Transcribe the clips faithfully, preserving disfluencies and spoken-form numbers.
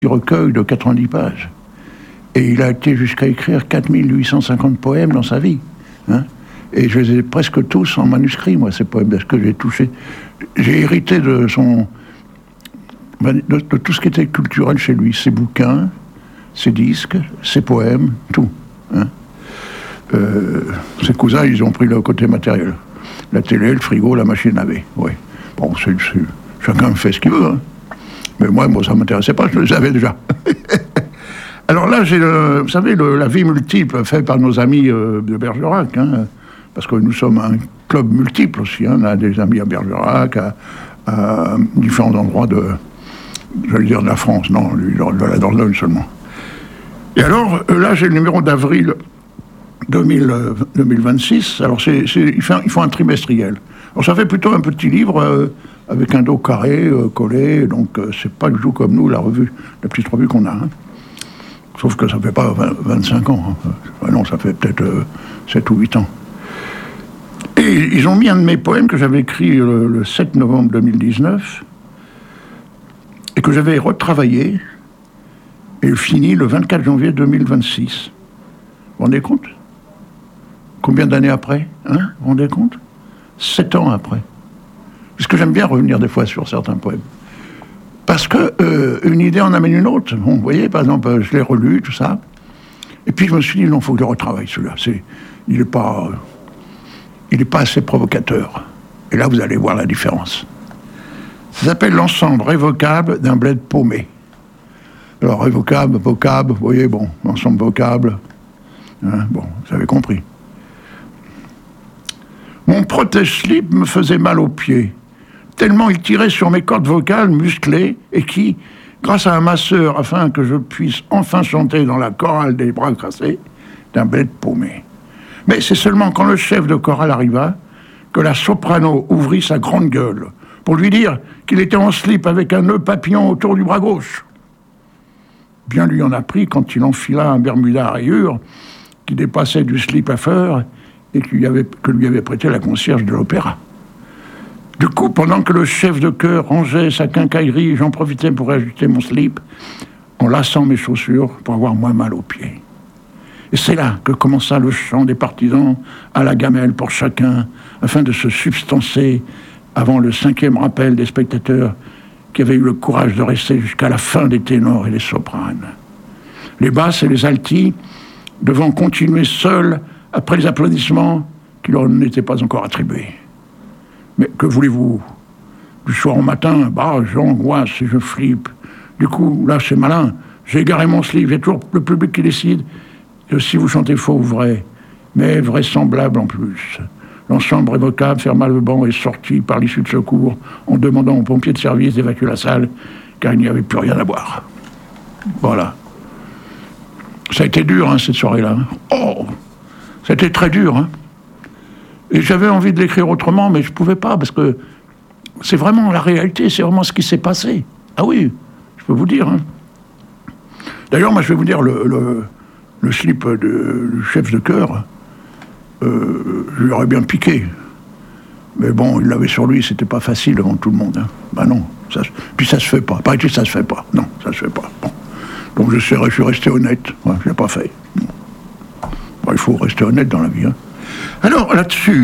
recueil de quatre-vingt-dix pages. Et il a été jusqu'à écrire quatre mille huit cent cinquante poèmes dans sa vie. Hein. Et je les ai presque tous en manuscrit, moi, ces poèmes, parce que j'ai touché... J'ai hérité de son... de, de tout ce qui était culturel chez lui, ses bouquins, ses disques, ses poèmes, tout. Hein. Euh, ses cousins, ils ont pris le côté matériel. La télé, le frigo, la machine à laver. Oui. Bon, c'est, c'est, chacun fait ce qu'il veut. Hein. Mais moi, moi ça ne m'intéressait pas, je le savais déjà. Alors là, j'ai, le, vous savez, le, la vie multiple faite par nos amis euh, de Bergerac, hein, parce que nous sommes un club multiple aussi. Hein, on a des amis à Bergerac, à, à différents endroits de, j'allais dire de la France, non, de la Dordogne seulement. Et alors, là, j'ai le numéro d'avril deux mille vingt-six. Alors, c'est, c'est, il, fait, il faut un trimestriel. Alors, ça fait plutôt un petit livre euh, avec un dos carré, euh, collé. Donc, euh, c'est pas du tout comme nous, la revue, la petite revue qu'on a. Hein. Sauf que ça fait pas vingt, vingt-cinq ans. Hein. Enfin, non, ça fait peut-être euh, sept ou huit ans. Et ils ont mis un de mes poèmes que j'avais écrit le, le sept novembre deux mille dix-neuf et que j'avais retravaillé et fini le vingt-quatre janvier deux mille vingt-six. Vous vous rendez compte? Combien d'années après, hein? Vous vous rendez compte? Sept ans après. Parce que j'aime bien revenir des fois sur certains poèmes. Parce que euh, une idée en amène une autre. Bon, vous voyez, par exemple, je l'ai relu, tout ça. Et puis je me suis dit, non, il faut que je retravaille celui-là. C'est, il n'est pas, euh, il n'est pas assez provocateur. Et là, vous allez voir la différence. Ça s'appelle l'ensemble révocable d'un bled paumé. Alors, révocable, vocable, vous voyez, bon, l'ensemble vocable. Hein, bon, vous avez compris. Mon protège-slip me faisait mal aux pieds, tellement il tirait sur mes cordes vocales musclées et qui, grâce à un masseur, afin que je puisse enfin chanter dans la chorale des bras cassés, d'un bled paumé. Mais c'est seulement quand le chef de chorale arriva que la soprano ouvrit sa grande gueule pour lui dire qu'il était en slip avec un nœud papillon autour du bras gauche. Bien lui en a pris quand il enfila un bermuda à rayures qui dépassait du slip à fleurs et que lui avait, que lui avait prêté la concierge de l'opéra. Du coup, pendant que le chef de chœur rangeait sa quincaillerie, j'en profitais pour ajuster mon slip en lassant mes chaussures pour avoir moins mal aux pieds. Et c'est là que commença le chant des partisans à la gamelle pour chacun, afin de se substancer avant le cinquième rappel des spectateurs qui avaient eu le courage de rester jusqu'à la fin des ténors et des sopranes. Les basses et les altis devant continuer seuls après les applaudissements qui leur n'étaient pas encore attribués. Mais que voulez-vous? Du soir au matin, bah, j'angoisse et je flippe. Du coup, là, c'est malin. J'ai égaré mon slip, il y a toujours le public qui décide. Et si vous chantez faux ou vrai, mais vraisemblable en plus. L'ensemble révocable, ferma le banc et sortit par l'issue de secours en demandant aux pompiers de service d'évacuer la salle, car il n'y avait plus rien à boire. Voilà. Ça a été dur, hein, cette soirée-là. Oh! C'était très dur, hein. Et j'avais envie de l'écrire autrement, mais je ne pouvais pas, parce que c'est vraiment la réalité, c'est vraiment ce qui s'est passé. Ah oui, je peux vous dire. Hein. D'ailleurs, moi, je vais vous dire, le, le, le slip de, du chef de chœur, euh, je lui aurais bien piqué. Mais bon, il l'avait sur lui, c'était pas facile devant tout le monde. Hein. Ben non, ça, puis ça se fait pas. Paraît-il, ça se fait pas. Non, ça se fait pas. Bon. Donc je suis, je suis resté honnête. Ouais, je l'ai pas fait. Bon. Bon, il faut rester honnête dans la vie. Hein. Alors, là-dessus,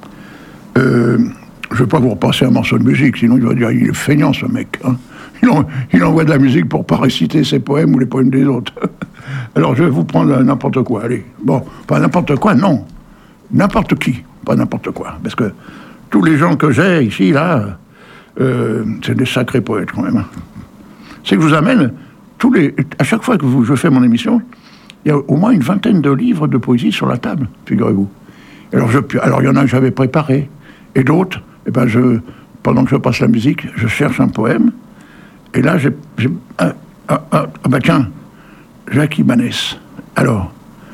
euh, je ne vais pas vous repasser un morceau de musique, sinon il va dire, il est feignant, ce mec. Hein. Il, en, il envoie de la musique pour ne pas réciter ses poèmes ou les poèmes des autres. Alors, je vais vous prendre n'importe quoi, allez. Bon, pas n'importe quoi, non. N'importe qui, pas n'importe quoi. Parce que tous les gens que j'ai ici, là, euh, c'est des sacrés poètes, quand même. Hein. C'est que je vous amène, tous les, à chaque fois que vous, je fais mon émission, il y a au moins une vingtaine de livres de poésie sur la table, figurez-vous. Alors, je, alors il y en a que j'avais préparé, et d'autres, eh ben je, pendant que je passe la musique, je cherche un poème, et là, j'ai... j'ai ah, ah, ah, ah bah tiens, Jacques Ibanez. Alors,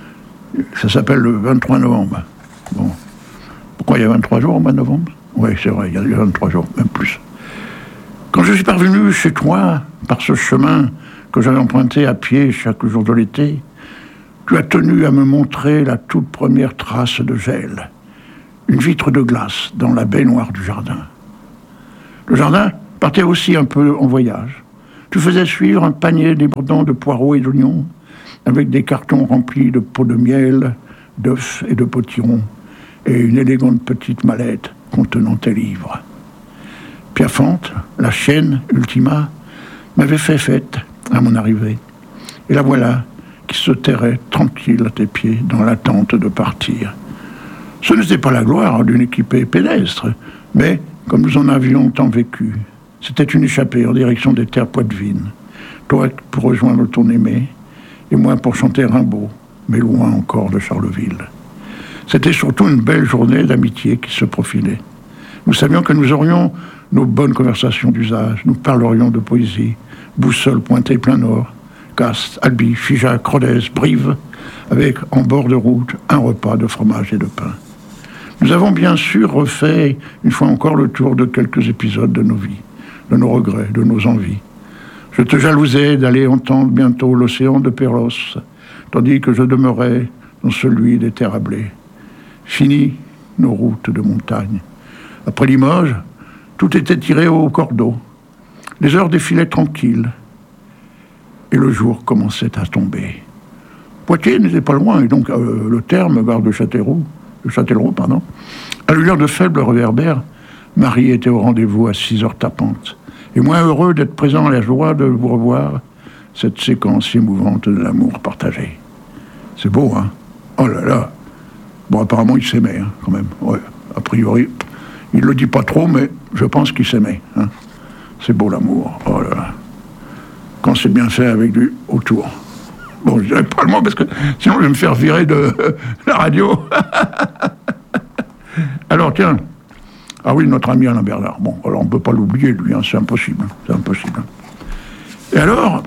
ça s'appelle le vingt-trois novembre. Bon. Pourquoi il y a vingt-trois jours au mois de novembre? Oui, c'est vrai, il y a vingt-trois jours, même plus. Quand je suis parvenu chez toi, par ce chemin que j'avais emprunté à pied chaque jour de l'été, tu as tenu à me montrer la toute première trace de gel, une vitre de glace dans la baignoire du jardin. Le jardin partait aussi un peu en voyage. Tu faisais suivre un panier débordant de poireaux et d'oignons, avec des cartons remplis de pots de miel, d'œufs et de potirons, et une élégante petite mallette contenant tes livres. Pierrefonte, la chienne Ultima, m'avait fait fête à mon arrivée. Et la voilà qui se terrait tranquille à tes pieds dans l'attente de partir. Ce n'était pas la gloire d'une équipée pédestre, mais comme nous en avions tant vécu. C'était une échappée en direction des terres poitevines. Toi pour rejoindre ton aimé, et moi pour chanter Rimbaud, mais loin encore de Charleville. C'était surtout une belle journée d'amitié qui se profilait. Nous savions que nous aurions nos bonnes conversations d'usage, nous parlerions de poésie, boussole pointée plein nord, Castres, Albi, Figeac, Rodez, Brive, avec en bord de route un repas de fromage et de pain. Nous avons bien sûr refait une fois encore le tour de quelques épisodes de nos vies, de nos regrets, de nos envies. Je te jalousais d'aller entendre bientôt l'océan de Perlos, tandis que je demeurais dans celui des terres à blé. Fini nos routes de montagne. Après Limoges, tout était tiré au cordeau. Les heures défilaient tranquilles. Et le jour commençait à tomber. Poitiers n'était pas loin, et donc euh, le terme, gare de Châtellerault, de Châtellerault, pardon, à lueur de faibles réverbères, Marie était au rendez-vous à six heures tapantes. Et moins heureux d'être présent à la joie de vous revoir, cette séquence émouvante de l'amour partagé. C'est beau, hein? Oh là là! Bon, apparemment, ils s'aimaient, hein, quand même. Ouais, a priori, il le dit pas trop, mais je pense qu'ils s'aimaient. Hein. C'est beau, l'amour. Oh là là. Quand c'est bien fait avec du autour. Bon, je dirais pas le mot, parce que sinon, je vais me faire virer de la radio. Alors, tiens. Ah oui, notre ami Alain Bernard. Bon, alors on ne peut pas l'oublier, lui, hein, c'est impossible. C'est impossible. Et alors,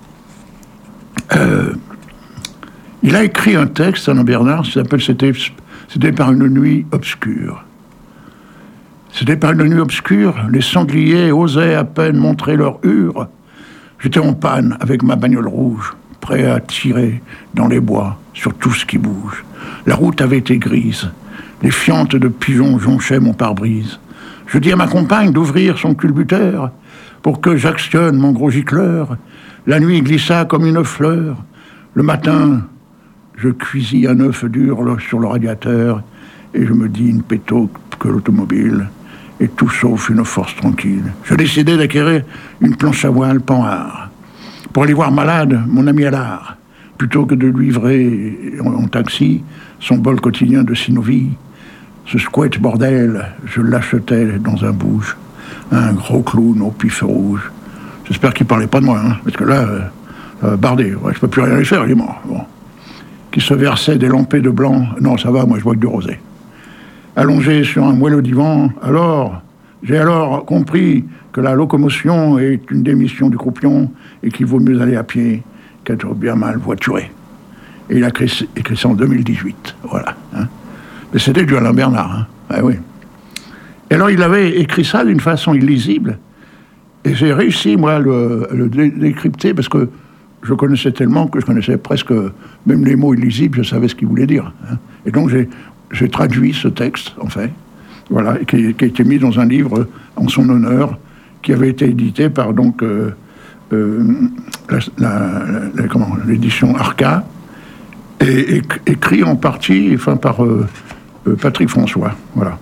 euh, il a écrit un texte, Alain Bernard, qui s'appelle C'était, C'était par une nuit obscure. C'était par une nuit obscure, les sangliers osaient à peine montrer leur hure. J'étais en panne avec ma bagnole rouge, prêt à tirer dans les bois sur tout ce qui bouge. La route avait été grise. Les fientes de pigeons jonchaient mon pare-brise. Je dis à ma compagne d'ouvrir son culbuteur pour que j'actionne mon gros gicleur. La nuit glissa comme une fleur. Le matin, je cuisis un œuf dur sur le radiateur et je me dis une péto que l'automobile et tout sauf une force tranquille. Je décidai d'acquérir une planche à voile Panhard pour aller voir malade mon ami Allard, plutôt que de lui livrer en, en taxi son bol quotidien de Sinovi. Ce squat bordel, je l'achetais dans un bouge, un gros clown au pif rouge. J'espère qu'il parlait pas de moi, hein, parce que là, euh, euh, bardé, ouais, je peux plus rien lui faire, il est mort. Bon. Qui se versait des lampées de blanc. Non, ça va, moi je bois que du rosé. Allongé sur un moelleux divan, alors, j'ai alors compris que la locomotion est une démission du croupion et qu'il vaut mieux aller à pied qu'être bien mal voituré. Et il a écrit, écrit ça en deux mille dix-huit, voilà. Hein. Mais c'était du Alain Bernard, hein. Ah, oui. Et alors il avait écrit ça d'une façon illisible, et j'ai réussi, moi, à le, le dé- décrypter, parce que je connaissais tellement que je connaissais presque, même les mots illisibles, je savais ce qu'ils voulaient dire. Hein. Et donc j'ai, j'ai traduit ce texte, en fait, voilà, qui, qui a été mis dans un livre en son honneur, qui avait été édité par donc euh, euh, la, la, la, comment, l'édition Arca, et, et écrit en partie, enfin par euh, euh, Patrick François, voilà.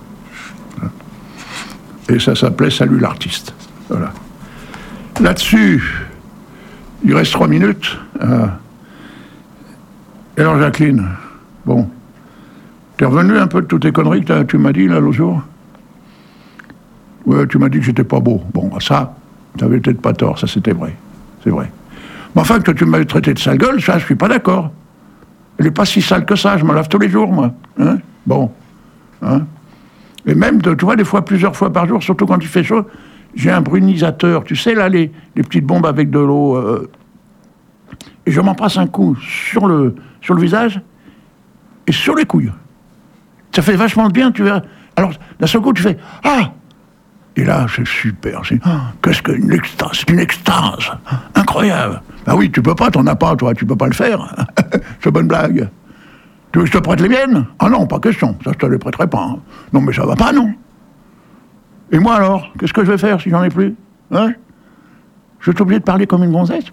Et ça s'appelait Salut l'artiste, voilà. Là-dessus, il reste trois minutes. Euh, et alors Jacqueline, bon, t'es revenu un peu de toutes tes conneries que tu m'as dit là l'autre jour? Ouais, tu m'as dit que j'étais pas beau. Bon, ça, t'avais peut-être pas tort, ça c'était vrai, c'est vrai. Mais enfin, que tu m'avais traité de sale gueule, ça, je suis pas d'accord. Elle est pas si sale que ça, je me lave tous les jours, moi. Hein, bon. Hein. Et même, de, tu vois, des fois, plusieurs fois par jour, surtout quand il fait chaud, j'ai un brunisateur, tu sais, là, les, les petites bombes avec de l'eau, euh, et je m'en passe un coup sur le, sur le visage et sur les couilles. Ça fait vachement de bien, tu vois. Alors, d'un seul coup, tu fais « Ah !» Et là, c'est super. C'est, ah, qu'est-ce qu'une extase? C'est une extase. Incroyable. Ah oui, tu peux pas, t'en as pas, toi, tu peux pas le faire. C'est bonne blague. Tu veux que je te prête les miennes? Ah non, pas question. Ça, je te les prêterai pas. Hein. Non, mais ça va pas, non. Et moi, alors? Qu'est-ce que je vais faire si j'en ai plus? Hein? Je suis obligé de parler comme une gonzesse.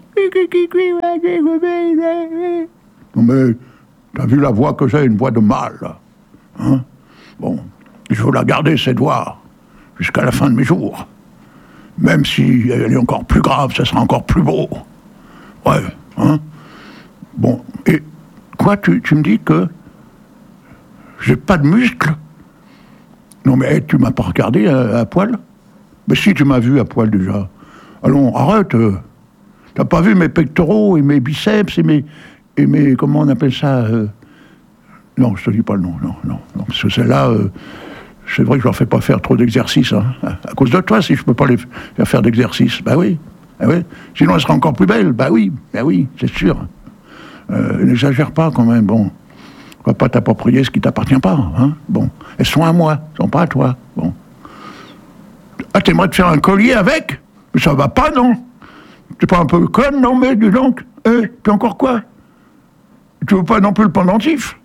Non mais, t'as vu la voix que j'ai, une voix de mâle, là, hein? Bon, je veux la garder, cette voix, jusqu'à la fin de mes jours. Même si elle est encore plus grave, ça sera encore plus beau. Ouais, hein? Bon, et quoi, tu, tu me dis que j'ai pas de muscles? Non mais hey, tu m'as pas regardé à, à poil? Mais si, tu m'as vu à poil déjà. Allons, arrête. Euh, t'as pas vu mes pectoraux et mes biceps et mes... et mes comment on appelle ça euh, non, je te dis pas le nom, non, non, non, parce que celle-là, euh, c'est vrai que je leur fais pas faire trop d'exercices, hein, à, à cause de toi, si je peux pas les faire faire d'exercices, bah oui, bah oui, sinon elle sera encore plus belle, bah oui, bah oui, c'est sûr. Euh, n'exagère pas quand même, bon, on va pas t'approprier ce qui t'appartient pas, hein, bon, elles sont à moi, elles sont pas à toi, bon. Ah, t'aimerais te faire un collier avec? Mais ça va pas, non? T'es pas un peu conne, non, mais dis donc, eh, puis encore quoi? Tu veux pas non plus le pendentif?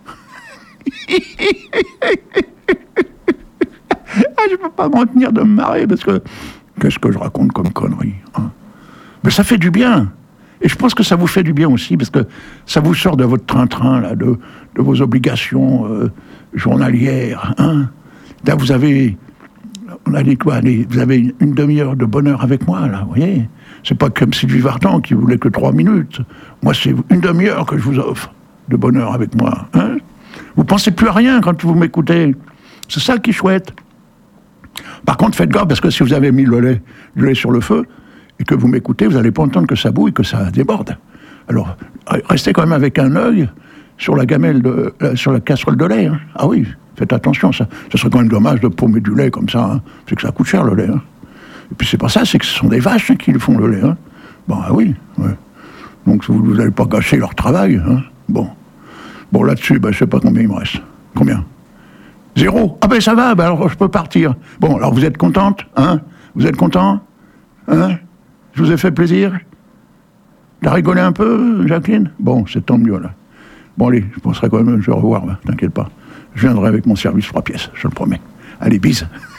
Ah, je peux pas me retenir de me marrer parce que qu'est-ce que je raconte comme connerie, hein? Mais ça fait du bien. Et je pense que ça vous fait du bien aussi parce que ça vous sort de votre train-train, là, de, de vos obligations euh, journalières, hein? Là, vous avez, on a dit quoi, allez, vous avez une, une demi-heure de bonheur avec moi, là, vous voyez? C'est pas comme Sylvie Vartan qui voulait que trois minutes. Moi, c'est une demi-heure que je vous offre de bonheur avec moi, hein? Vous pensez plus à rien quand vous m'écoutez. C'est ça qui est chouette. Par contre, faites gaffe, parce que si vous avez mis le lait, du lait sur le feu, et que vous m'écoutez, vous n'allez pas entendre que ça bouille, que ça déborde. Alors, restez quand même avec un œil sur la gamelle, de, euh, sur la casserole de lait, hein. Ah oui, faites attention, ça, ça serait quand même dommage de paumer du lait comme ça, hein. C'est que ça coûte cher, le lait, hein. Et puis c'est pas ça, c'est que ce sont des vaches, hein, qui le font, le lait, hein. Bon, ah oui, ouais. Donc vous n'allez pas gâcher leur travail, hein. Bon. Bon, là-dessus, ben, je sais pas combien il me reste. Combien? Zéro. Ah ben ça va, ben alors je peux partir. Bon, alors vous êtes contente, hein? Vous êtes content? Hein? Je vous ai fait plaisir? T'as rigolé un peu, Jacqueline? Bon, c'est tant mieux, là. Bon, allez, je penserai quand même, je vais revoir, ben, t'inquiète pas. Je viendrai avec mon service trois pièces, je le promets. Allez, bise.